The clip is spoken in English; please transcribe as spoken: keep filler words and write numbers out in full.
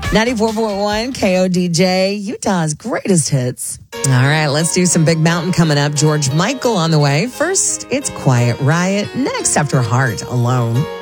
ninety-four point one K O D J, Utah's greatest hits. All right, let's do some Big Mountain coming up. George Michael on the way. First, it's Quiet Riot. Next, after Heart Alone.